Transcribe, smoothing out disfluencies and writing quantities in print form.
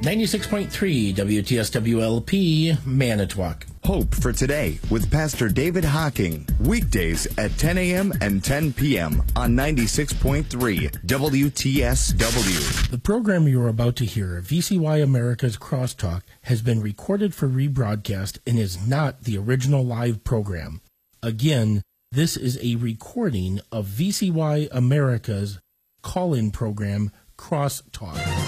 96.3 WTSWLP, Manitowoc. Hope for Today with Pastor David Hocking. Weekdays at 10 a.m. and 10 p.m. on 96.3 WTSW. The program you are about to hear, VCY America's Crosstalk, has been recorded for rebroadcast and is not the original live program. Again, this is a recording of VCY America's call-in program, Crosstalk.